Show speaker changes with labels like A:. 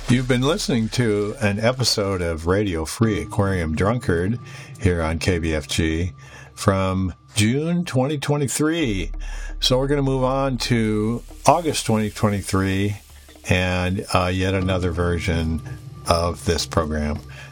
A: You've been listening to an episode of Radio Free Aquarium Drunkard here on KBFG from June 2023. So we're going to move on to August 2023 and yet another version of this program.